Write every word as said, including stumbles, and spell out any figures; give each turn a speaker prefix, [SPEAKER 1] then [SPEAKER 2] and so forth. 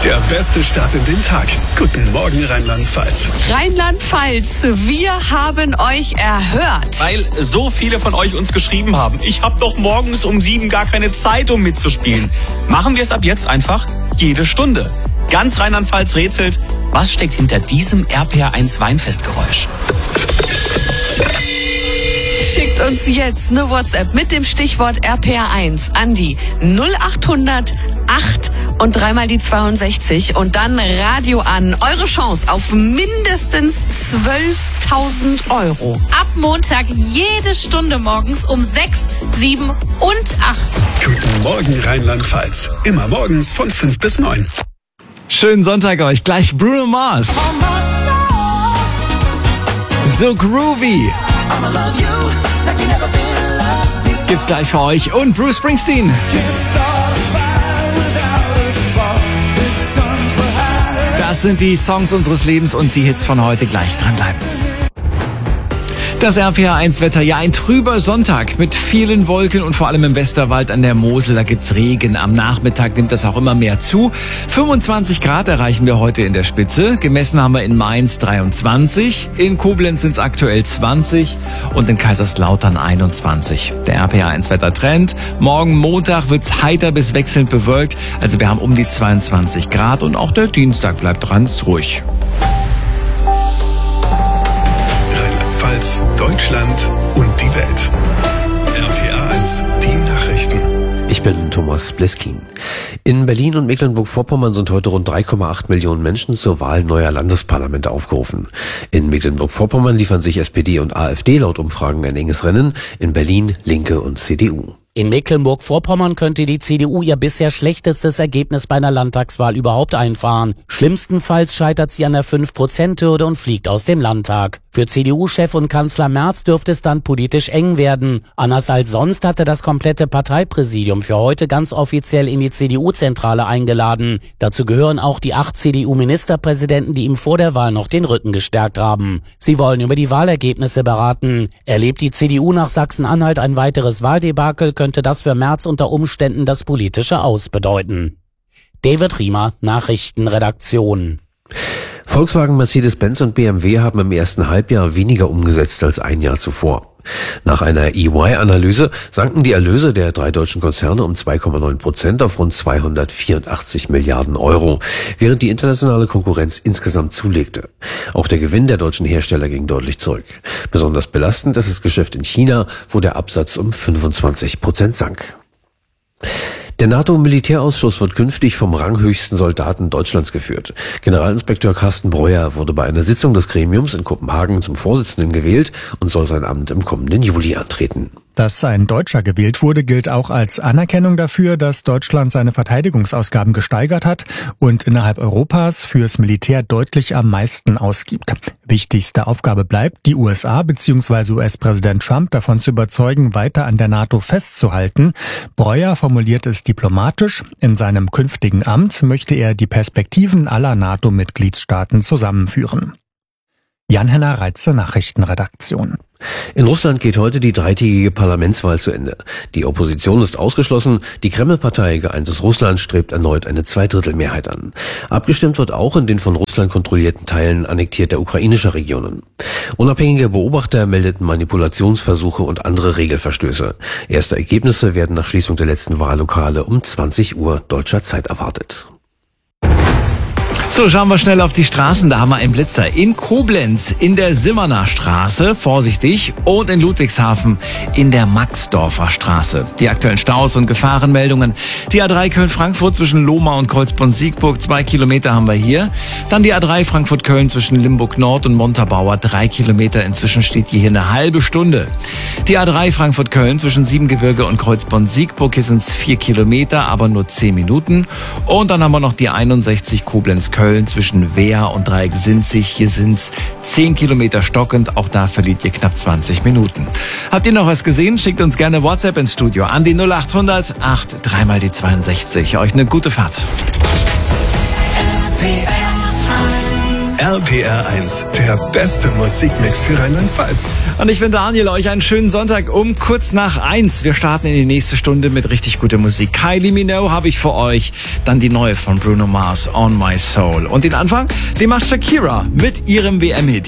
[SPEAKER 1] Der beste Start in den Tag. Guten Morgen, Rheinland-Pfalz.
[SPEAKER 2] Rheinland-Pfalz, wir haben euch erhört.
[SPEAKER 3] Weil so viele von euch uns geschrieben haben, ich habe doch morgens um sieben gar keine Zeit, um mitzuspielen. Machen wir es ab jetzt einfach jede Stunde. Ganz Rheinland-Pfalz rätselt, was steckt hinter diesem R P R eins Weinfestgeräusch?
[SPEAKER 2] Schickt uns jetzt eine WhatsApp mit dem Stichwort R P R eins an die null achthundert acht und dreimal die zweiundsechzig und dann Radio an. Eure Chance auf mindestens zwölftausend Euro.
[SPEAKER 4] Ab Montag jede Stunde morgens um sechs, sieben und acht.
[SPEAKER 1] Guten Morgen, Rheinland-Pfalz. Immer morgens von fünf bis neun.
[SPEAKER 5] Schönen Sonntag euch. Gleich Bruno Mars. So groovy. Gibt's gleich für euch. Und Bruce Springsteen. Das sind die Songs unseres Lebens und die Hits von heute. Gleich dranbleiben. Das R P R eins Wetter, ja, ein trüber Sonntag mit vielen Wolken und vor allem im Westerwald an der Mosel, da gibt's Regen. Am Nachmittag nimmt das auch immer mehr zu. fünfundzwanzig Grad erreichen wir heute in der Spitze. Gemessen haben wir in Mainz dreiundzwanzig, in Koblenz sind's aktuell zwanzig und in Kaiserslautern einundzwanzig. Der R P R eins Wettertrend. Morgen Montag wird's heiter bis wechselnd bewölkt. Also wir haben um die zweiundzwanzig Grad und auch der Dienstag bleibt ganz ruhig.
[SPEAKER 1] Deutschland und die Welt. R P R eins, die Nachrichten.
[SPEAKER 6] Ich bin Thomas Bleskin. In Berlin und Mecklenburg-Vorpommern sind heute rund drei Komma acht Millionen Menschen zur Wahl neuer Landesparlamente aufgerufen. In Mecklenburg-Vorpommern liefern sich S P D und AfD laut Umfragen ein enges Rennen, in Berlin Linke und C D U.
[SPEAKER 7] In Mecklenburg-Vorpommern könnte die C D U ihr bisher schlechtestes Ergebnis bei einer Landtagswahl überhaupt einfahren. Schlimmstenfalls scheitert sie an der fünf Prozent Hürde und fliegt aus dem Landtag. Für C D U-Chef und Kanzler Merz dürfte es dann politisch eng werden. Anders als sonst hatte das komplette Parteipräsidium für heute ganz offiziell in die C D U-Zentrale eingeladen. Dazu gehören auch die acht C D U-Ministerpräsidenten, die ihm vor der Wahl noch den Rücken gestärkt haben. Sie wollen über die Wahlergebnisse beraten. Erlebt die C D U nach Sachsen-Anhalt ein weiteres Wahldebakel, könnte das für Merz unter Umständen das politische Aus bedeuten. David Riemer, Nachrichtenredaktion.
[SPEAKER 6] Volkswagen, Mercedes-Benz und B M W haben im ersten Halbjahr weniger umgesetzt als ein Jahr zuvor. Nach einer E Y-Analyse sanken die Erlöse der drei deutschen Konzerne um zwei Komma neun Prozent auf rund zweihundertvierundachtzig Milliarden Euro, während die internationale Konkurrenz insgesamt zulegte. Auch der Gewinn der deutschen Hersteller ging deutlich zurück. Besonders belastend ist das Geschäft in China, wo der Absatz um fünfundzwanzig Prozent sank. Der NATO-Militärausschuss wird künftig vom ranghöchsten Soldaten Deutschlands geführt. Generalinspekteur Carsten Breuer wurde bei einer Sitzung des Gremiums in Kopenhagen zum Vorsitzenden gewählt und soll sein Amt im kommenden Juli antreten.
[SPEAKER 8] Dass ein Deutscher gewählt wurde, gilt auch als Anerkennung dafür, dass Deutschland seine Verteidigungsausgaben gesteigert hat und innerhalb Europas fürs Militär deutlich am meisten ausgibt. Wichtigste Aufgabe bleibt, die U S A bzw. U S-Präsident Trump davon zu überzeugen, weiter an der NATO festzuhalten. Breuer formuliert es diplomatisch. In seinem künftigen Amt möchte er die Perspektiven aller NATO-Mitgliedstaaten zusammenführen. Jan-Henner Reitze, Nachrichtenredaktion.
[SPEAKER 6] In Russland geht heute die dreitägige Parlamentswahl zu Ende. Die Opposition ist ausgeschlossen. Die Kreml-Partei Geeintes Russland strebt erneut eine Zweidrittelmehrheit an. Abgestimmt wird auch in den von Russland kontrollierten Teilen annektierter ukrainischer Regionen. Unabhängige Beobachter meldeten Manipulationsversuche und andere Regelverstöße. Erste Ergebnisse werden nach Schließung der letzten Wahllokale um zwanzig Uhr deutscher Zeit erwartet.
[SPEAKER 5] So, schauen wir schnell auf die Straßen. Da haben wir einen Blitzer in Koblenz in der Simmerner Straße, vorsichtig, und in Ludwigshafen in der Maxdorfer Straße. Die aktuellen Staus und Gefahrenmeldungen. Die A drei Köln-Frankfurt zwischen Lohmar und Kreuzborn-Siegburg, zwei Kilometer haben wir hier. Dann die A drei Frankfurt-Köln zwischen Limburg-Nord und Montabaur, drei Kilometer. Inzwischen steht die hier eine halbe Stunde. Die A drei Frankfurt-Köln zwischen Siebengebirge und Kreuzborn-Siegburg, hier sind es vier Kilometer, aber nur zehn Minuten. Und dann haben wir noch die einundsechzig Koblenz-Köln zwischen Wehr und Dreieck-Sinzig. Hier sind es zehn Kilometer stockend. Auch da verliert ihr knapp zwanzig Minuten. Habt ihr noch was gesehen? Schickt uns gerne WhatsApp ins Studio an die null achthundert acht dreimal die zweiundsechzig. Euch eine gute Fahrt.
[SPEAKER 1] R P R eins, der Der beste Musikmix für Rheinland-Pfalz.
[SPEAKER 5] Und ich bin Daniel, euch einen schönen Sonntag um kurz nach eins. Wir starten in die nächste Stunde mit richtig guter Musik. Kylie Minogue habe ich für euch. Dann die neue von Bruno Mars, On My Soul. Und den Anfang, den macht Shakira mit ihrem W M-Hit.